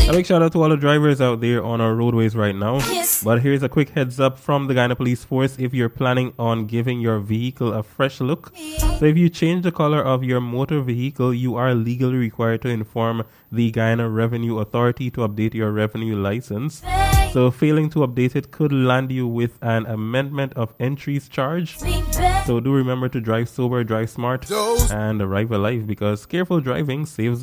A big shout out to all the drivers out there on our roadways right now. But here's a quick heads up from the Guyana Police Force if you're planning on giving your vehicle a fresh look. So if you change the color of your motor vehicle, you are legally required to inform the Guyana Revenue Authority to update your revenue license. So failing to update it could land you with an amendment of entries charge. So do remember to drive sober, drive smart, and arrive alive, because careful driving saves